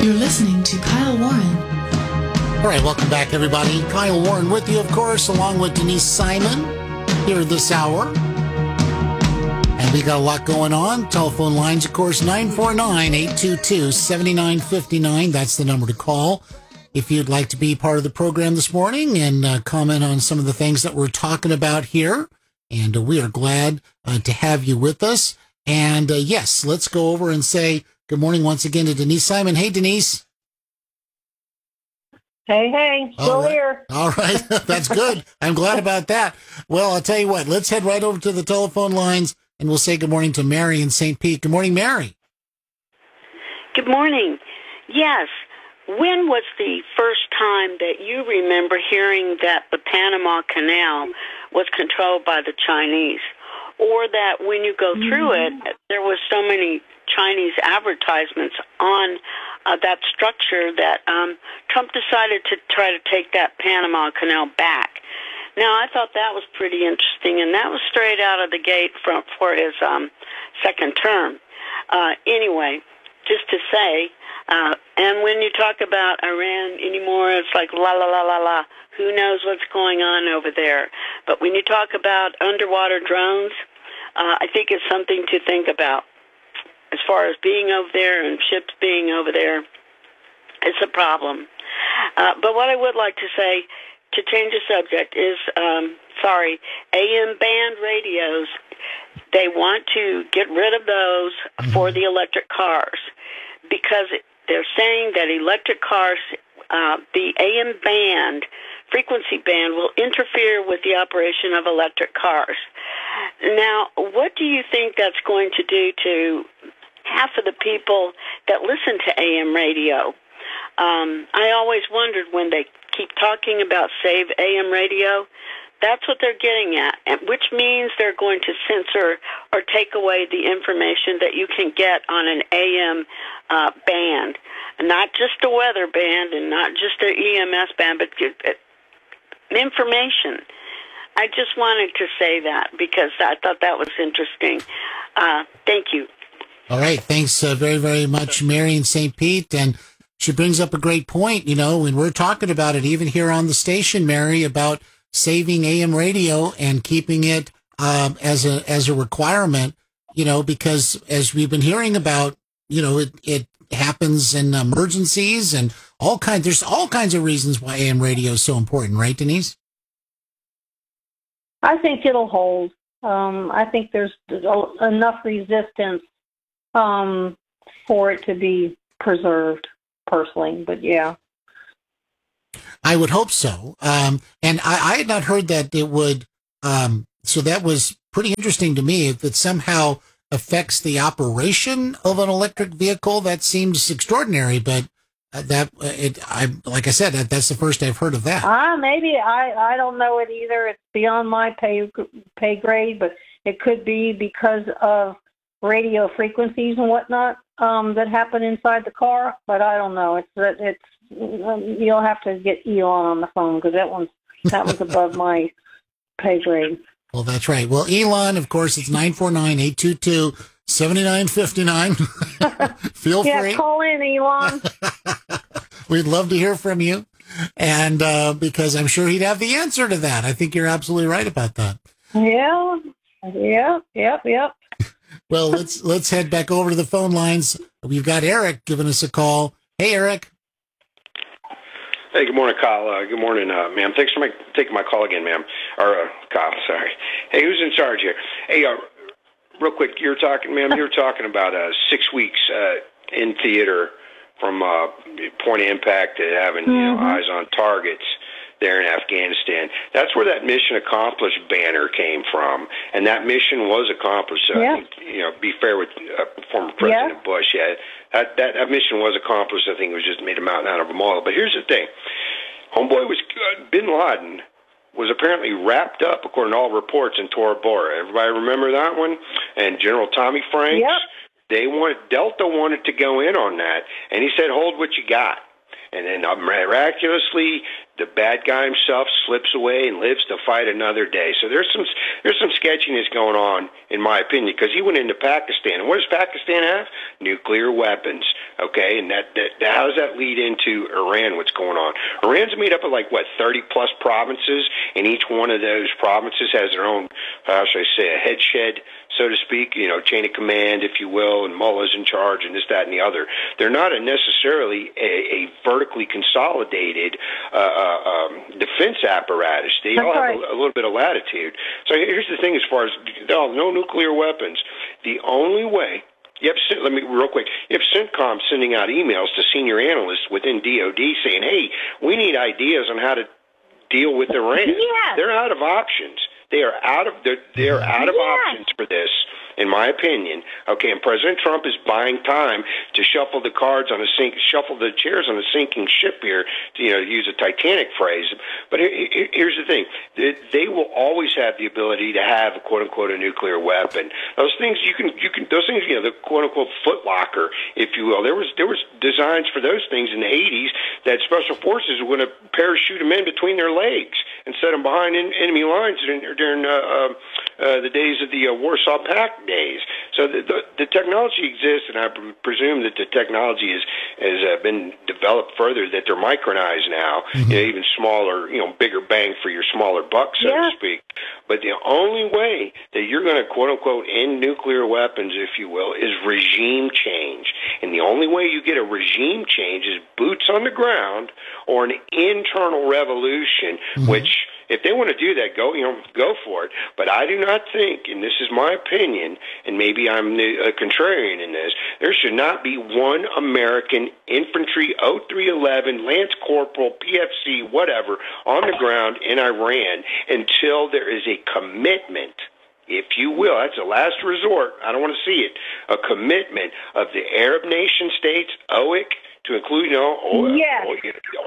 You're listening to Kyle Warren. All right, welcome back, everybody. Kyle Warren with you, of course, along with Denise Simon here this hour. And we got a lot going on. Telephone lines, of course, 949-822-7959. That's the number to call if you'd like to be part of the program this morning and comment on some of the things that we're talking about here. And we are glad to have you with us. And yes, let's go over and say good morning once again to Denise Simon. Hey, Denise. Hey, still here. All right, that's good. I'm glad about that. Well, I'll tell you what, let's head right over to the telephone lines, and we'll say good morning to Mary in St. Pete. Good morning, Mary. Good morning. Yes. When was the first time that you remember hearing that the Panama Canal was controlled by the Chinese? Or that when you go through it, there was so many Chinese advertisements on that structure that Trump decided to try to take that Panama Canal back. Now, I thought that was pretty interesting, and that was straight out of the gate for his second term. Anyway, just to say, and when you talk about Iran anymore, it's like la, la, la, la, la. Who knows what's going on over there? But when you talk about underwater drones, I think it's something to think about. As far as being over there and ships being over there, it's a problem. But what I would like to say, to change the subject, is, AM band radios, they want to get rid of those for the electric cars because they're saying that electric cars, the AM band, frequency band, will interfere with the operation of electric cars. Now, what do you think that's going to do to half of the people that listen to AM radio? I always wondered when they keep talking about save AM radio, that's what they're getting at, which means they're going to censor or take away the information that you can get on an AM band, not just a weather band and not just an EMS band, but information. I just wanted to say that because I thought that was interesting. Thank you. All right. Thanks very, very much, Mary in St. Pete. And she brings up a great point, when we're talking about it, even here on the station, Mary, about saving AM radio and keeping it as a requirement, because as we've been hearing about, it happens in emergencies and there's all kinds of reasons why AM radio is so important, right, Denise? I think it'll hold. I think there's enough resistance for it to be preserved, personally. But yeah, I would hope so. And I had not heard that it would. So that was pretty interesting to me. If it somehow affects the operation of an electric vehicle, that seems extraordinary. But like I said, that's the first I've heard of that. Maybe I don't know it either. It's beyond my pay grade, but it could be because of radio frequencies and whatnot that happen inside the car. But I don't know. It's you'll have to get Elon on the phone because that one's above my pay grade. Well, that's right. Well, Elon, of course, it's 949-822-7959. Feel free. Yeah, call in, Elon. We'd love to hear from you. And because I'm sure he'd have the answer to that. I think you're absolutely right about that. Yeah. Yep. Well, let's head back over to the phone lines. We've got Eric giving us a call. Hey, Eric. Hey, good morning, Kyle. Good morning, ma'am. Thanks for taking my call again, ma'am. Or Kyle, sorry. Hey, who's in charge here? Hey, real quick, you were talking about 6 weeks in theater from point of impact to having eyes on targets there in Afghanistan. That's where that mission accomplished banner came from, and that mission was accomplished. So I think, be fair with former President Bush. Yeah, that mission was accomplished. I think it was just made a mountain out of a molehill. But here's the thing: homeboy was Bin Laden was apparently wrapped up, according to all reports, in Tora Bora. Everybody remember that one? And General Tommy Franks. Yep. Delta wanted to go in on that, and he said, "Hold what you got." And then miraculously, the bad guy himself slips away and lives to fight another day. So there's some sketchiness going on, in my opinion, because he went into Pakistan. And what does Pakistan have? Nuclear weapons. Okay, and that how does that lead into Iran? What's going on? Iran's made up of 30 plus provinces, and each one of those provinces has their own, how should I say, a head shed, so to speak, chain of command, if you will, and mullahs in charge, and this, that, and the other. They're not necessarily a vertically consolidated defense apparatus. They all have a little bit of latitude. So here's the thing: as far as no nuclear weapons, the only way. Let me real quick. You have CENTCOM sending out emails to senior analysts within DoD saying, "Hey, we need ideas on how to deal with Iran." Yes. They're out of options. They are out of options for this, in my opinion. Okay, and President Trump is buying time to shuffle the chairs on a sinking ship here, to use a Titanic phrase. But here's the thing: they will always have the ability to have quote unquote a nuclear weapon. Those things the quote unquote footlocker, if you will. There was designs for those things in the 80s that special forces were going to parachute them in between their legs and set them behind enemy lines during the days of the Warsaw Pact days. So the technology exists, and I presume that the technology has been developed further, that they're micronized now, even smaller, bigger bang for your smaller buck, so to speak. But the only way that you're going to, quote unquote, end nuclear weapons, if you will, is regime change. And the only way you get a regime change is boots on the ground or an internal revolution, which, if they want to do that, go for it. But I do not think, and this is my opinion, and maybe I'm a contrarian in this, there should not be one American infantry 0311, Lance Corporal, PFC, whatever, on the ground in Iran until there is a commitment, if you will, that's a last resort, I don't want to see it, a commitment of the Arab nation states, OIC, to include, OIC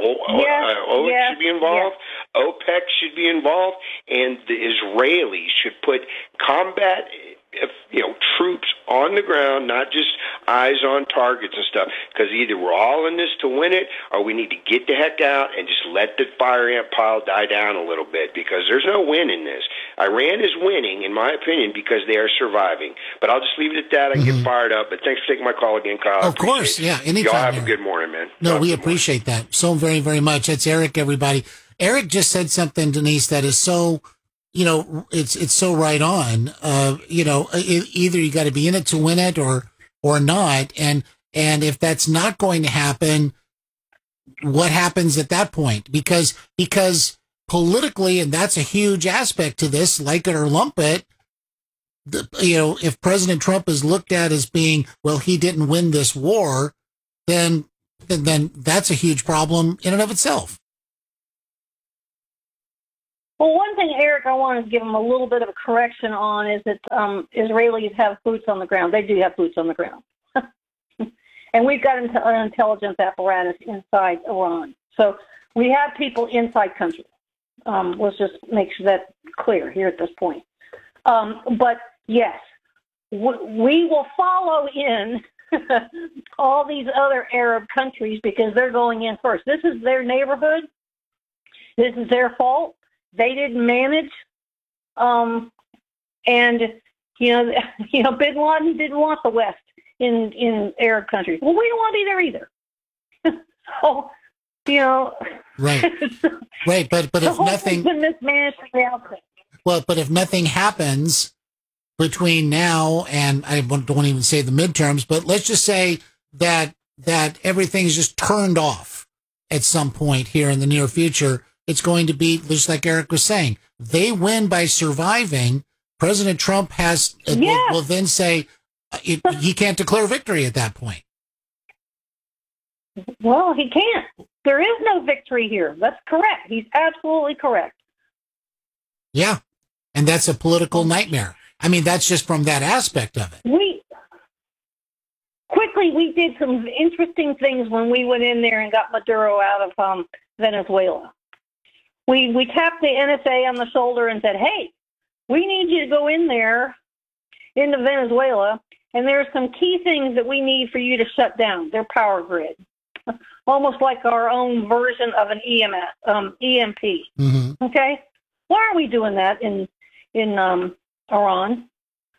should be involved, OPEC should be involved, and the Israelis should put combat, troops on the ground, not just eyes on targets and stuff, because either we're all in this to win it, or we need to get the heck out and just let the fire ant pile die down a little bit, because there's no win in this. Iran is winning, in my opinion, because they are surviving. But I'll just leave it at that. I can get fired up, but thanks for taking my call again, Kyle. Of course, yeah, anytime. Y'all have a good morning, man. No, we appreciate that so very, very much. That's Eric, everybody. Eric just said something, Denise, that is so, it's so right on. Either you got to be in it to win it or not. And if that's not going to happen, what happens at that point? Because politically, and that's a huge aspect to this, like it or lump it, if President Trump is looked at as being, well, he didn't win this war, then that's a huge problem in and of itself. Well, one thing, Eric, I want to give him a little bit of a correction on is that Israelis have boots on the ground. They do have boots on the ground. And we've got an intelligence apparatus inside Iran. So we have people inside country. Let's just make sure that's clear here at this point. But, yes, we will follow in all these other Arab countries because they're going in first. This is their neighborhood. This is their fault. They didn't manage, and Bin Laden didn't want the West in Arab countries. Well, we don't want to be there either. So, right. But if nothing, been mismanaged from the outset. Well, but if nothing happens between now and I don't even say the midterms, but let's just say that everything's just turned off at some point here in the near future. It's going to be, just like Eric was saying, they win by surviving. President Trump will then say he can't declare victory at that point. Well, he can't. There is no victory here. That's correct. He's absolutely correct. Yeah, and that's a political nightmare. I mean, that's just from that aspect of it. We did some interesting things when we went in there and got Maduro out of Venezuela. We tapped the NSA on the shoulder and said, hey, we need you to go in there into Venezuela, and there are some key things that we need for you to shut down, their power grid. almost like our own version of an EMP. Mm-hmm. Okay, why aren't we doing that in Iran?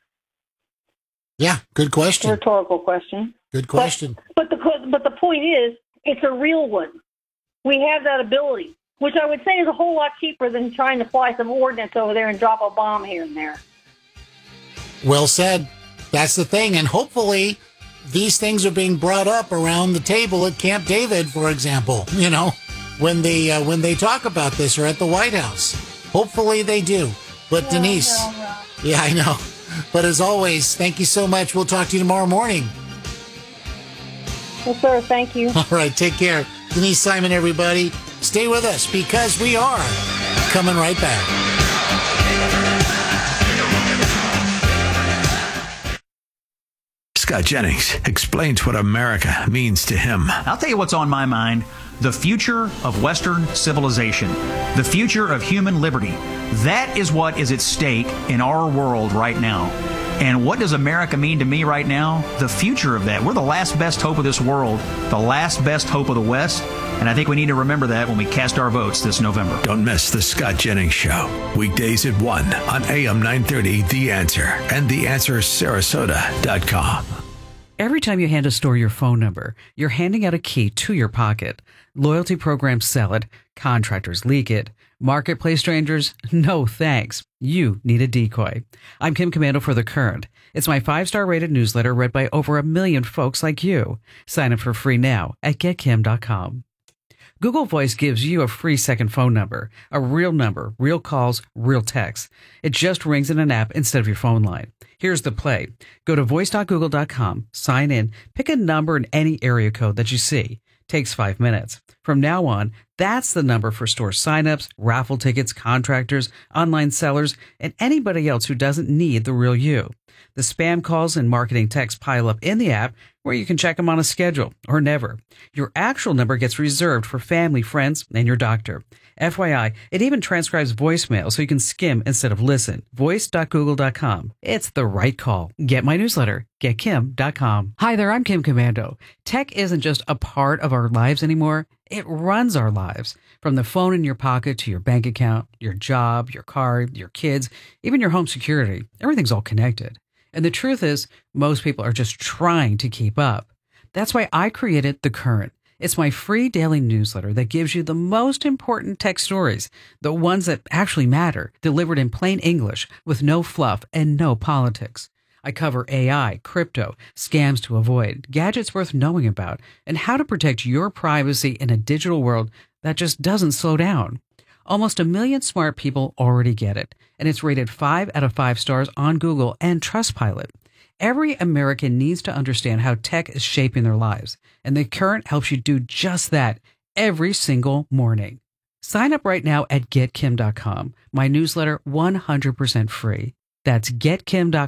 Yeah, good question. Rhetorical question. Good question. But the point is, it's a real one. We have that ability, which I would say is a whole lot cheaper than trying to fly some ordnance over there and drop a bomb here and there. Well said. That's the thing. And hopefully these things are being brought up around the table at Camp David, for example, when they talk about this, or at the White House. Hopefully they do. But Yeah, Denise, yeah, I know. But as always, thank you so much. We'll talk to you tomorrow morning. Yes, sir. Thank you. All right, take care. Denise Simon, everybody. Stay with us because we are coming right back. Scott Jennings explains what America means to him. I'll tell you what's on my mind. The future of Western civilization. The future of human liberty. That is what is at stake in our world right now. And what does America mean to me right now? The future of that. We're the last best hope of this world. The last best hope of the West. And I think we need to remember that when we cast our votes this November. Don't miss the Scott Jennings Show. Weekdays at 1 on AM 930 The Answer and TheAnswerSarasota.com. Every time you hand a store your phone number, you're handing out a key to your pocket. Loyalty programs sell it. Contractors leak it. Marketplace strangers? No thanks. You need a decoy. I'm Kim Komando for The Current. It's my 5-star rated newsletter read by over 1 million folks like you. Sign up for free now at getkim.com. Google Voice gives you a free second phone number, a real number, real calls, real texts. It just rings in an app instead of your phone line. Here's the play. Go to voice.google.com, sign in, pick a number in any area code that you see. Takes 5 minutes. From now on, that's the number for store signups, raffle tickets, contractors, online sellers, and anybody else who doesn't need the real you. The spam calls and marketing texts pile up in the app where you can check them on a schedule or never. Your actual number gets reserved for family, friends, and your doctor. FYI, it even transcribes voicemail so you can skim instead of listen. Voice.google.com. It's the right call. Get my newsletter. GetKim.com. Hi there, I'm Kim Komando. Tech isn't just a part of our lives anymore. It runs our lives. From the phone in your pocket to your bank account, your job, your car, your kids, even your home security. Everything's all connected. And the truth is, most people are just trying to keep up. That's why I created The Current. It's my free daily newsletter that gives you the most important tech stories, the ones that actually matter, delivered in plain English with no fluff and no politics. I cover AI, crypto, scams to avoid, gadgets worth knowing about, and how to protect your privacy in a digital world that just doesn't slow down. Almost 1 million smart people already get it, and it's rated 5 out of 5 stars on Google and Trustpilot. Every American needs to understand how tech is shaping their lives, and The Current helps you do just that every single morning. Sign up right now at getkim.com. My newsletter 100% free. That's getkim.com.